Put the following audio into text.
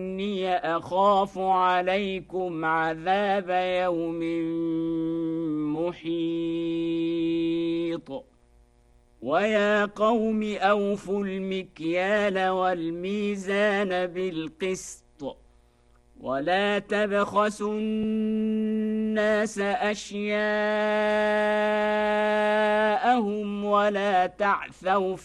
إني أخاف عليكم عذاب يوم محيط ويا قوم أوفوا المكيال والميزان بالقسط ولا تبخسوا الناس أشياءهم ولا تعثوا